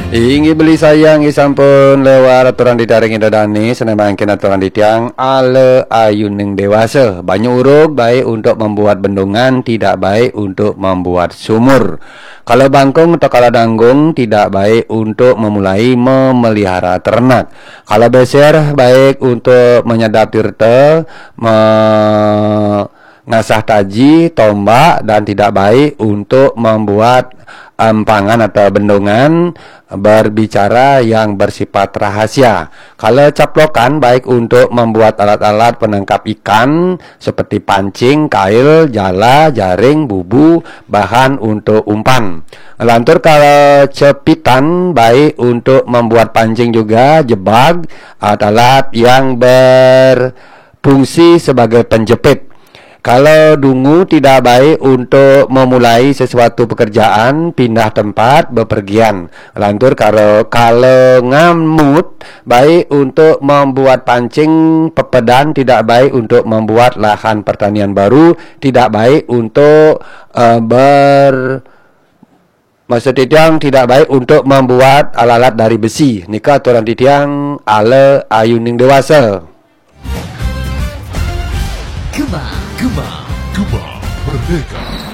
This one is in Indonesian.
Inggi beli sayang sampun lewat aturan ditaring dadani senemangkin aturan ditiang ale ayuning dewasa. Banyak uruk baik untuk membuat bendungan, tidak baik untuk membuat sumur. Kalau bangkung atau kalau danggung tidak baik untuk memulai memelihara ternak. Kalau beser baik untuk menyedap tirta, ngasah taji, tombak, dan tidak baik untuk membuat empangan atau bendungan berbicara yang bersifat rahasia. Kalau caplokan baik untuk membuat alat-alat penangkap ikan seperti pancing, kail, jala, jaring, bubu, bahan untuk umpan. Lantur kalau cepitan baik untuk membuat pancing juga, jebak, alat yang berfungsi sebagai penjepit. Kalau dungu tidak baik untuk memulai sesuatu pekerjaan, pindah tempat, bepergian. Lantur kalau ngamut baik untuk membuat pancing, pepedan tidak baik untuk membuat lahan pertanian baru, tidak baik untuk maksud titiang tidak baik untuk membuat alat-alat dari besi. Nikah aturan titiang ale ayuning dewasa. Gema Merdeka.